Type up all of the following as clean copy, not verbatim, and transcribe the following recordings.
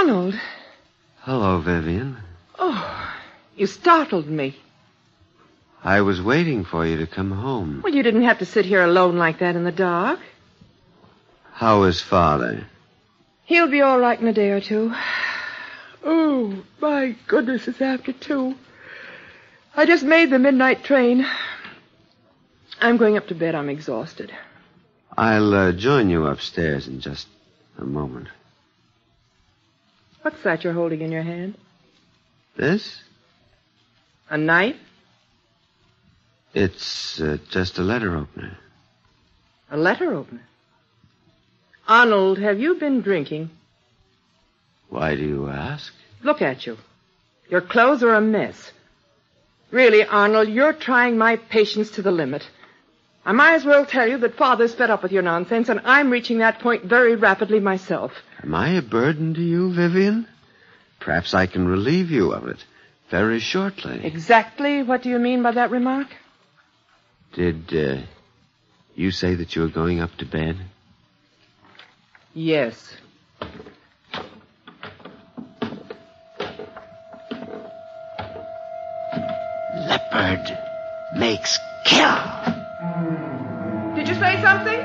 Arnold. Hello, Vivian. Oh, you startled me. I was waiting for you to come home. Well, you didn't have to sit here alone like that in the dark. How is Father? He'll be all right in a day or two. Oh, my goodness, it's after 2. I just made the midnight train. I'm going up to bed. I'm exhausted. I'll join you upstairs in just a moment. What's that you're holding in your hand? This? A knife? It's just a letter opener. A letter opener? Arnold, have you been drinking? Why do you ask? Look at you. Your clothes are a mess. Really, Arnold, you're trying my patience to the limit. I might as well tell you that Father's fed up with your nonsense, and I'm reaching that point very rapidly myself. Am I a burden to you, Vivian? Perhaps I can relieve you of it very shortly. Exactly what do you mean by that remark? Did you say that you were going up to bed? Yes. Leopard makes kill. Did you say something?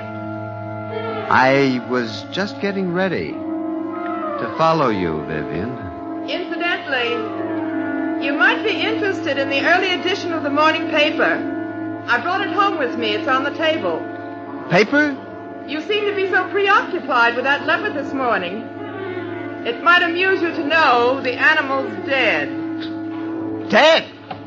I was just getting ready to follow you, Vivian. Incidentally, you might be interested in the early edition of the morning paper. I brought it home with me. It's on the table. Paper? You seem to be so preoccupied with that leopard this morning. It might amuse you to know the animal's dead. Dead?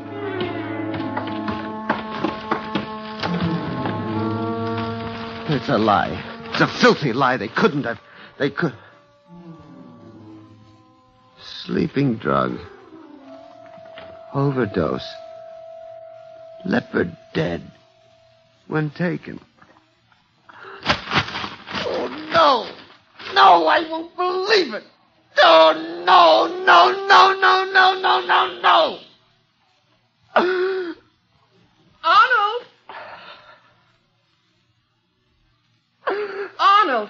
It's a lie. It's a filthy lie. They could... Sleeping drug. Overdose. Leopard dead. When taken. Oh, no. No, I won't believe it. Oh, no, no, no, no, no, no, no, no. Arnold! Arnold!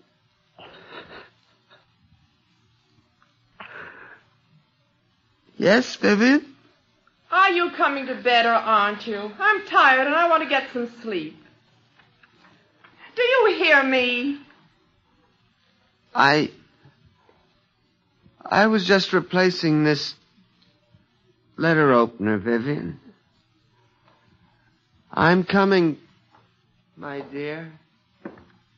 Yes, Vivian? Are you coming to bed or aren't you? I'm tired and I want to get some sleep. Do you hear me? I was just replacing this letter opener, Vivian. I'm coming, my dear.